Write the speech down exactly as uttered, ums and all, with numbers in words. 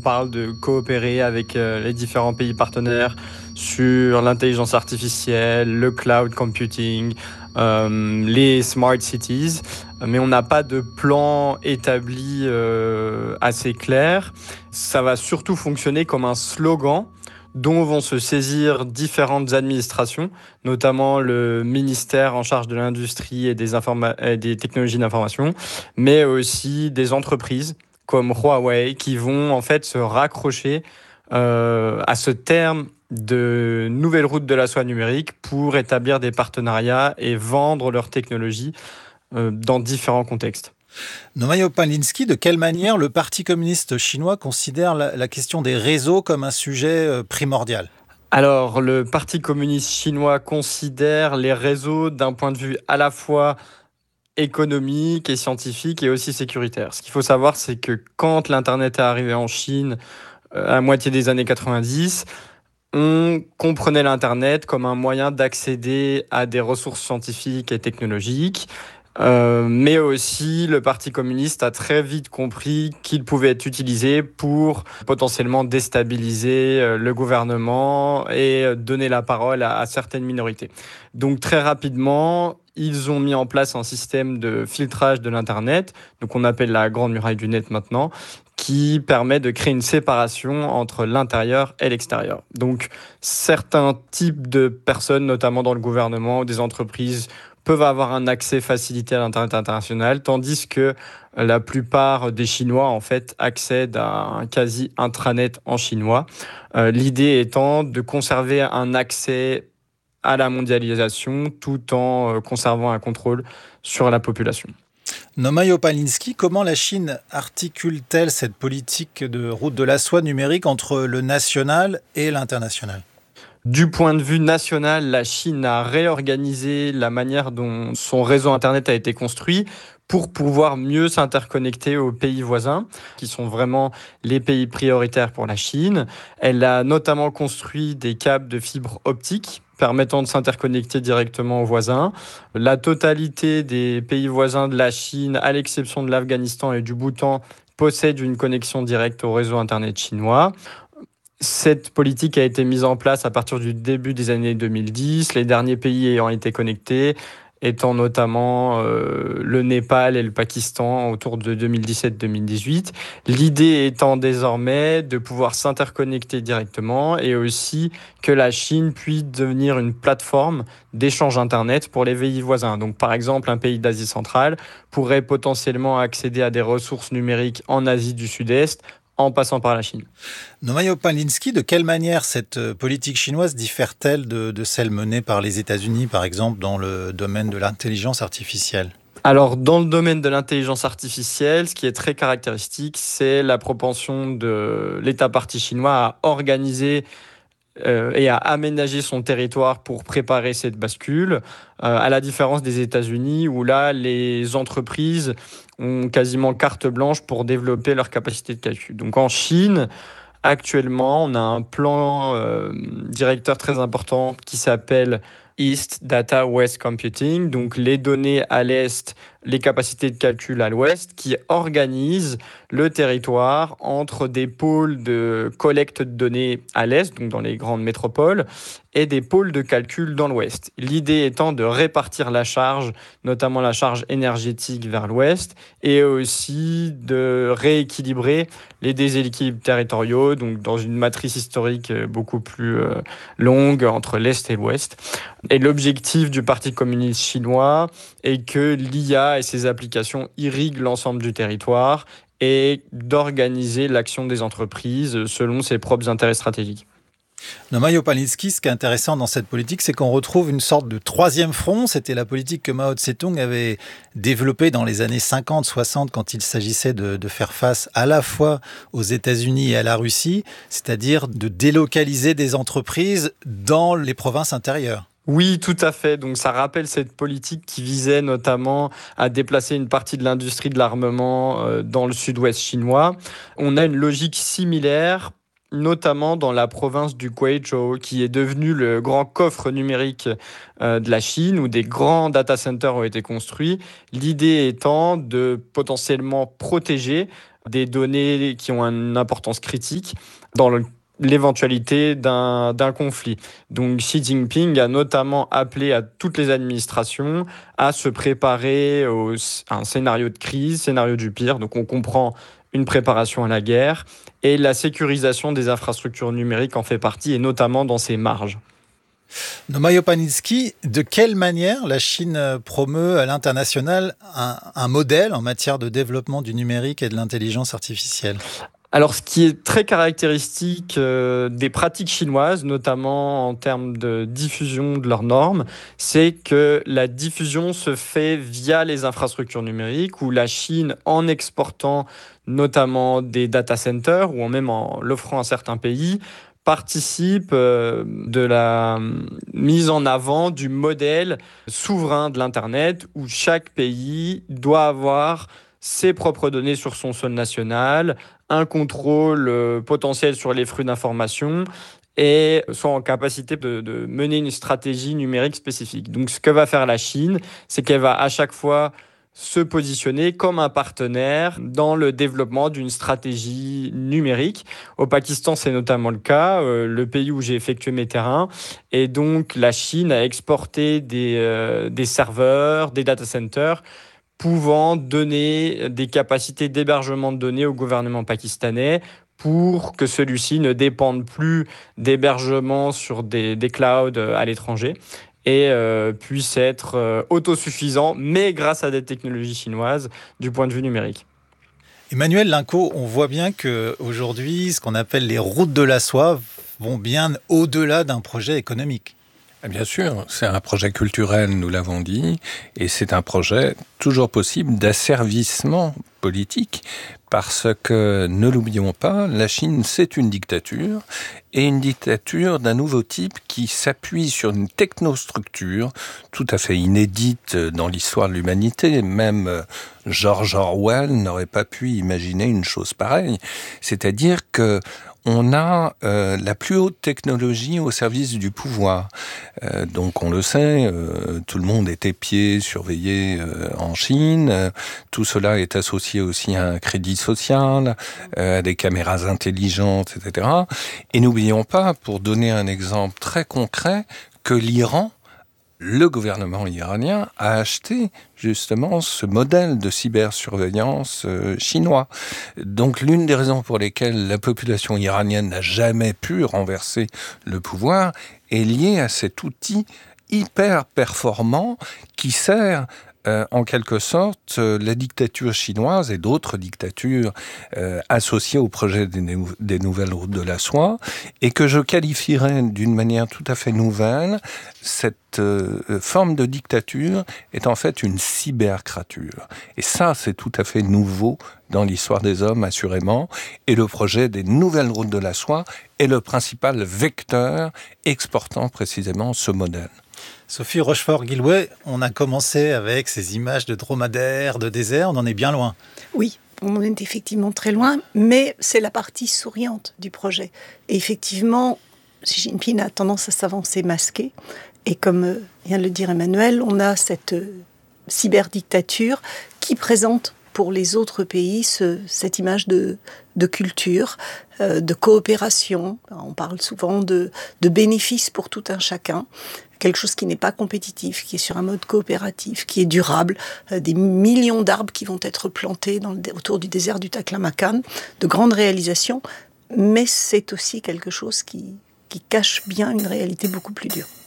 parle de coopérer avec euh, les différents pays partenaires sur l'intelligence artificielle, le cloud computing, euh, les smart cities, mais on n'a pas de plan établi euh, assez clair. Ça va surtout fonctionner comme un slogan dont vont se saisir différentes administrations, notamment le ministère en charge de l'industrie et des, informa- et des technologies d'information, mais aussi des entreprises comme Huawei qui vont en fait se raccrocher euh, à ce terme de nouvelles routes de la soie numérique pour établir des partenariats et vendre leurs technologies euh, dans différents contextes. Nomayo Palinski, de quelle manière le Parti communiste chinois considère la, la question des réseaux comme un sujet euh, primordial ? Alors, le Parti communiste chinois considère les réseaux d'un point de vue à la fois économique et scientifique et aussi sécuritaire. Ce qu'il faut savoir, c'est que quand l'Internet est arrivé en Chine euh, à la moitié des années quatre-vingt-dix, on comprenait l'Internet comme un moyen d'accéder à des ressources scientifiques et technologiques. Euh, mais aussi, le Parti communiste a très vite compris qu'il pouvait être utilisé pour potentiellement déstabiliser euh, le gouvernement et donner la parole à, à certaines minorités. Donc très rapidement, ils ont mis en place un système de filtrage de l'Internet, donc on appelle la Grande Muraille du Net maintenant, qui permet de créer une séparation entre l'intérieur et l'extérieur. Donc certains types de personnes, notamment dans le gouvernement ou des entreprises, peuvent avoir un accès facilité à l'Internet international, tandis que la plupart des Chinois, en fait, accèdent à un quasi intranet en chinois. Euh, l'idée étant de conserver un accès à la mondialisation tout en euh, conservant un contrôle sur la population. Nomayo Palinski, comment la Chine articule-t-elle cette politique de route de la soie numérique entre le national et l'international ? Du point de vue national, la Chine a réorganisé la manière dont son réseau Internet a été construit pour pouvoir mieux s'interconnecter aux pays voisins, qui sont vraiment les pays prioritaires pour la Chine. Elle a notamment construit des câbles de fibre optique permettant de s'interconnecter directement aux voisins. La totalité des pays voisins de la Chine, à l'exception de l'Afghanistan et du Bhoutan, possèdent une connexion directe au réseau Internet chinois. Cette politique a été mise en place à partir du début des années deux mille dix, les derniers pays ayant été connectés étant notamment euh, le Népal et le Pakistan autour de deux mille dix-sept deux mille dix-huit. L'idée étant désormais de pouvoir s'interconnecter directement et aussi que la Chine puisse devenir une plateforme d'échange Internet pour les pays voisins. Donc par exemple, un pays d'Asie centrale pourrait potentiellement accéder à des ressources numériques en Asie du Sud-Est en passant par la Chine. Nomayo Palinski, de quelle manière cette politique chinoise diffère-t-elle de, de celle menée par les États-Unis, par exemple, dans le domaine de l'intelligence artificielle ? Alors, dans le domaine de l'intelligence artificielle, ce qui est très caractéristique, c'est la propension de l'État parti chinois à organiser euh, et à aménager son territoire pour préparer cette bascule, euh, à la différence des États-Unis, où là, les entreprises ont quasiment carte blanche pour développer leur capacité de calcul. Donc en Chine, actuellement, on a un plan euh, directeur très important qui s'appelle East Data West Computing, donc les données à l'Est, les capacités de calcul à l'Ouest, qui organise le territoire entre des pôles de collecte de données à l'Est, donc dans les grandes métropoles, et des pôles de calcul dans l'Ouest. L'idée étant de répartir la charge, notamment la charge énergétique vers l'Ouest, et aussi de rééquilibrer les déséquilibres territoriaux, donc dans une matrice historique beaucoup plus euh, longue entre l'Est et l'Ouest. Et l'objectif du Parti communiste chinois est que l'I A et ses applications irriguent l'ensemble du territoire et d'organiser l'action des entreprises selon ses propres intérêts stratégiques. Nomayo Palinski, ce qui est intéressant dans cette politique, c'est qu'on retrouve une sorte de troisième front. C'était la politique que Mao Tse-tung avait développée dans les années cinquante soixante quand il s'agissait de, de faire face à la fois aux États-Unis et à la Russie, c'est-à-dire de délocaliser des entreprises dans les provinces intérieures. Oui, tout à fait. Donc ça rappelle cette politique qui visait notamment à déplacer une partie de l'industrie de l'armement euh, dans le sud-ouest chinois. On a une logique similaire, notamment dans la province du Guizhou, qui est devenu le grand coffre numérique euh, de la Chine, où des grands data centers ont été construits. L'idée étant de potentiellement protéger des données qui ont une importance critique dans le l'éventualité d'un, d'un conflit. Donc Xi Jinping a notamment appelé à toutes les administrations à se préparer au, à un scénario de crise, scénario du pire. Donc on comprend une préparation à la guerre et la sécurisation des infrastructures numériques en fait partie, et notamment dans ses marges. Nomayo Paninski, de quelle manière la Chine promeut à l'international un, un modèle en matière de développement du numérique et de l'intelligence artificielle ? Alors, ce qui est très caractéristique euh, des pratiques chinoises, notamment en termes de diffusion de leurs normes, c'est que la diffusion se fait via les infrastructures numériques, où la Chine, en exportant notamment des data centers, ou même en l'offrant à certains pays, participe euh, de la mise en avant du modèle souverain de l'Internet, où chaque pays doit avoir ses propres données sur son sol national, un contrôle euh, potentiel sur les flux d'informations et soit en capacité de, de mener une stratégie numérique spécifique. Donc ce que va faire la Chine, c'est qu'elle va à chaque fois se positionner comme un partenaire dans le développement d'une stratégie numérique. Au Pakistan, c'est notamment le cas, euh, le pays où j'ai effectué mes terrains. Et donc la Chine a exporté des, euh, des serveurs, des data centers, pouvant donner des capacités d'hébergement de données au gouvernement pakistanais pour que celui-ci ne dépende plus d'hébergement sur des, des clouds à l'étranger et euh, puisse être euh, autosuffisant, mais grâce à des technologies chinoises du point de vue numérique. Emmanuel Linco, on voit bien qu'aujourd'hui, ce qu'on appelle les routes de la soie vont bien au-delà d'un projet économique. Bien sûr, c'est un projet culturel, nous l'avons dit, et c'est un projet toujours possible d'asservissement politique, parce que, ne l'oublions pas, la Chine, c'est une dictature, et une dictature d'un nouveau type qui s'appuie sur une technostructure tout à fait inédite dans l'histoire de l'humanité. Même George Orwell n'aurait pas pu imaginer une chose pareille. C'est-à-dire que on a euh, la plus haute technologie au service du pouvoir. Euh, donc on le sait, euh, tout le monde est épié, surveillé euh, en Chine. Euh, tout cela est associé aussi à un crédit social, euh, à des caméras intelligentes, et cetera. Et n'oublions pas, pour donner un exemple très concret, que l'Iran, le gouvernement iranien a acheté justement ce modèle de cybersurveillance euh, chinois. Donc l'une des raisons pour lesquelles la population iranienne n'a jamais pu renverser le pouvoir est liée à cet outil hyper performant qui sert Euh, en quelque sorte, euh, la dictature chinoise et d'autres dictatures euh, associées au projet des, nou- des nouvelles routes de la soie, et que je qualifierais d'une manière tout à fait nouvelle. Cette euh, forme de dictature est en fait une cybercrature. Et ça, c'est tout à fait nouveau dans l'histoire des hommes, assurément. Et le projet des nouvelles routes de la soie est le principal vecteur exportant précisément ce modèle. Sophie Rochefort-Guillouet, on a commencé avec ces images de dromadaires, de désert, on en est bien loin. Oui, on en est effectivement très loin, mais c'est la partie souriante du projet. Et effectivement, Xi Jinping a tendance à s'avancer masqué. Et comme vient de le dire Emmanuel, on a cette cyberdictature qui présente pour les autres pays ce, cette image de, de culture, euh, de coopération. On parle souvent de, de bénéfices pour tout un chacun. Quelque chose qui n'est pas compétitif, qui est sur un mode coopératif, qui est durable, euh, des millions d'arbres qui vont être plantés dans le, autour du désert du Taklamakan, de grandes réalisations, mais c'est aussi quelque chose qui, qui cache bien une réalité beaucoup plus dure.